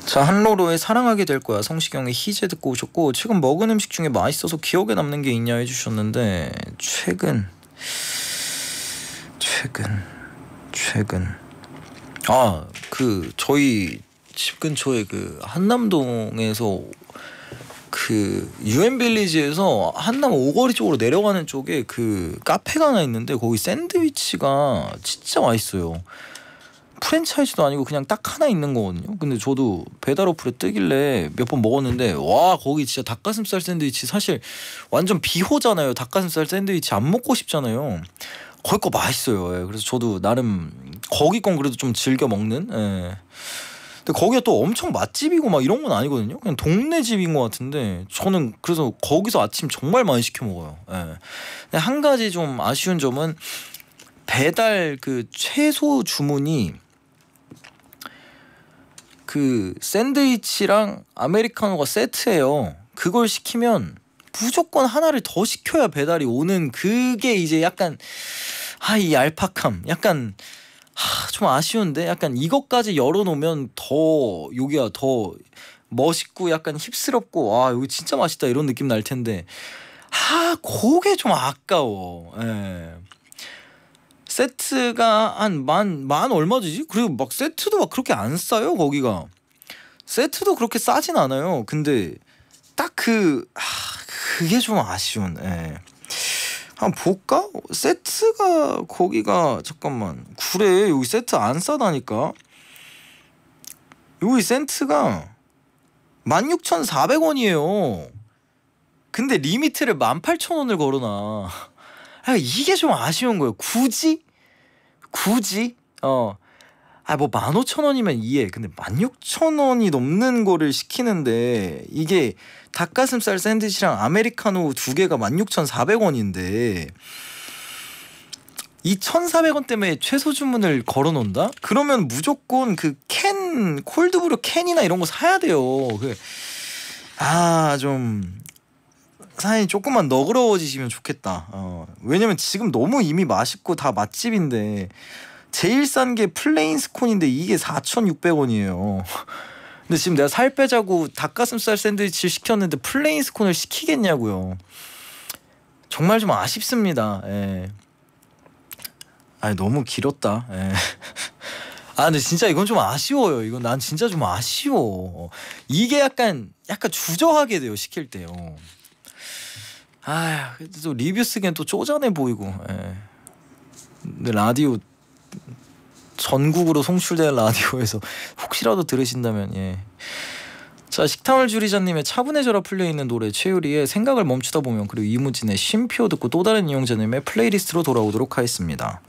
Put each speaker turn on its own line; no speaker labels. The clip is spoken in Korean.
자, 한로로의 사랑하게 될 거야, 성시경의 희재 듣고 오셨고, 최근 먹은 음식 중에 맛있어서 기억에 남는 게 있냐 해주셨는데, 최근 저희 집 근처에 그 한남동에서 그 유엔빌리지에서 한남 오거리 쪽으로 내려가는 쪽에 그 카페가 하나 있는데, 거기 샌드위치가 진짜 맛있어요. 프랜차이즈도 아니고 그냥 딱 하나 있는 거거든요. 근데 저도 배달 어플에 뜨길래 몇 번 먹었는데, 와, 거기 진짜 닭가슴살 샌드위치, 사실 완전 비호잖아요. 닭가슴살 샌드위치 안 먹고 싶잖아요. 거기 거 맛있어요. 예. 그래서 저도 나름 거기 건 그래도 좀 즐겨 먹는. 예. 근데 거기가 또 엄청 맛집이고 막 이런 건 아니거든요. 그냥 동네 집인 것 같은데, 저는 그래서 거기서 아침 정말 많이 시켜 먹어요. 예. 근데 한 가지 좀 아쉬운 점은, 배달 그 최소 주문이 그 샌드위치랑 아메리카노가 세트예요. 그걸 시키면 무조건 하나를 더 시켜야 배달이 오는, 그게 이제 약간 이 얄팍함, 약간 좀 아쉬운데, 약간 이것까지 열어놓으면 더 여기가 더 멋있고 약간 힙스럽고, 여기 진짜 맛있다 이런 느낌 날 텐데, 그게 좀 아까워. 예. 세트가 한 만 얼마 주지? 그리고 막 세트도 막 그렇게 안 싸요. 거기가 세트도 그렇게 싸진 않아요. 근데 딱 그게 좀 아쉬운. 예. 한번 볼까? 세트가 거기가, 잠깐만, 그래, 여기 세트 안 싸다니까. 여기 세트가 16,400원이에요 근데 리미트를 18,000원을 걸어놔. 이게 좀 아쉬운 거예요. 굳이 뭐 15,000원이면 이해. 근데 16,000원이 넘는 거를 시키는데, 이게 닭가슴살 샌드위치랑 아메리카노 두 개가 16,400원인데 2,400원 때문에 최소 주문을 걸어놓는다? 그러면 무조건 그 캔, 콜드브루 캔이나 이런 거 사야 돼요. 좀 사장님 조금만 너그러워지시면 좋겠다. 왜냐면 지금 너무 이미 맛있고 다 맛집인데, 제일 싼 게 플레인 스콘인데 이게 4,600원이에요 근데 지금 내가 살 빼자고 닭가슴살 샌드위치를 시켰는데 플레인 스콘을 시키겠냐고요. 정말 좀 아쉽습니다. 예. 너무 길었다. 예. 근데 진짜 이건 좀 아쉬워요. 이건 난 진짜 좀 아쉬워. 이게 약간 주저하게 돼요, 시킬 때요. 또 리뷰 쓰기엔 또 쪼잔해 보이고. 예. 근데 라디오, 전국으로 송출된 라디오에서 혹시라도 들으신다면, 예. 자, 식탐을 줄이자님의 차분해져라 풀려있는 노래, 최유리의 생각을 멈추다 보면, 그리고 이무진의 쉼표 듣고 또 다른 이용자님의 플레이리스트로 돌아오도록 하겠습니다.